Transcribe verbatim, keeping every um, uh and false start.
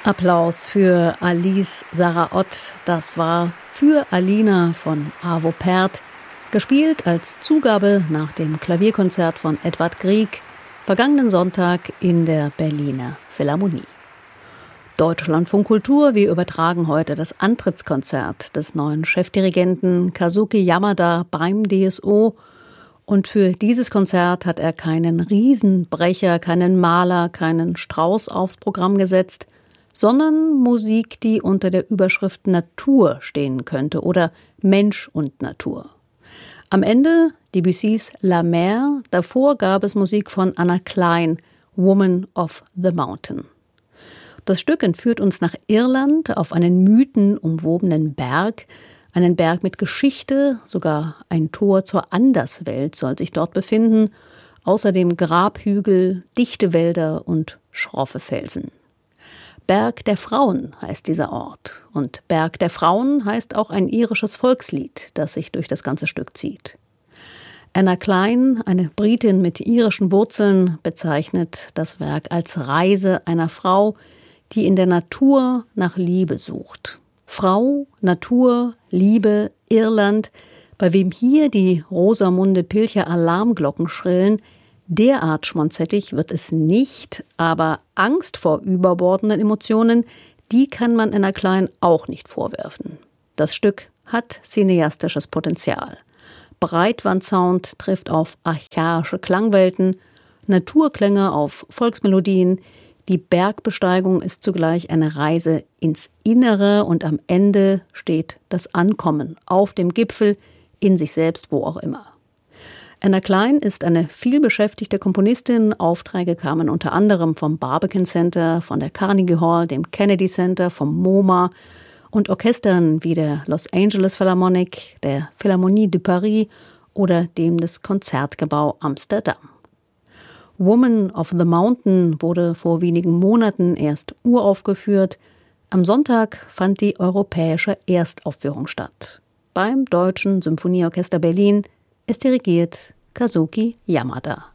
Applaus für Alice Sarraott. Das war Für Alina von Arvo Pärt, gespielt als Zugabe nach dem Klavierkonzert von Edvard Grieg, vergangenen Sonntag in der Berliner Philharmonie. Deutschlandfunk Kultur, wir übertragen heute das Antrittskonzert des neuen Chefdirigenten Kazuki Yamada beim D S O. Und für dieses Konzert hat er keinen Riesenbrecher, keinen Maler, keinen Strauss aufs Programm gesetzt, sondern Musik, die unter der Überschrift Natur stehen könnte oder Mensch und Natur. Am Ende Debussys La Mer, davor gab es Musik von Anna Klein, Woman of the Mountain. Das Stück entführt uns nach Irland auf einen mythenumwobenen Berg, einen Berg mit Geschichte, sogar ein Tor zur Anderswelt soll sich dort befinden, außerdem Grabhügel, dichte Wälder und schroffe Felsen. Berg der Frauen heißt dieser Ort. Und Berg der Frauen heißt auch ein irisches Volkslied, das sich durch das ganze Stück zieht. Anna Klein, eine Britin mit irischen Wurzeln, bezeichnet das Werk als Reise einer Frau, die in der Natur nach Liebe sucht. Frau, Natur, Liebe, Irland, bei wem hier die Rosamunde Pilcher Alarmglocken schrillen, derart schmonzettig wird es nicht, aber Angst vor überbordenden Emotionen, die kann man Anna Klein auch nicht vorwerfen. Das Stück hat cineastisches Potenzial. Breitwandsound trifft auf archaische Klangwelten, Naturklänge auf Volksmelodien, die Bergbesteigung ist zugleich eine Reise ins Innere und am Ende steht das Ankommen auf dem Gipfel, in sich selbst, wo auch immer. Anna Klein ist eine vielbeschäftigte Komponistin. Aufträge kamen unter anderem vom Barbican Center, von der Carnegie Hall, dem Kennedy Center, vom MoMA und Orchestern wie der Los Angeles Philharmonic, der Philharmonie de Paris oder dem des Konzertgebouw Amsterdam. Woman of the Mountain wurde vor wenigen Monaten erst uraufgeführt. Am Sonntag fand die europäische Erstaufführung statt. Beim Deutschen Symphonieorchester Berlin. Es dirigiert Kazuki Yamada.